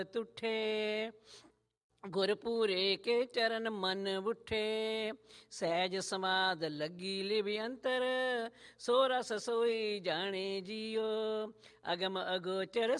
ਤੁਠੇ ਗੁਰਪੂਰੇ ਕੇ ਚਰਨ ਮਨ ਉਠੇ, ਸਹਿਜ ਸਮਾਦ ਲੱਗੀ ਲਿਵ ਅੰਤਰ, ਸੋ ਰਸ ਸੋਈ ਜਾਣੇ ਜੀਓ, ਅਗਮ ਅਗੋਚਰ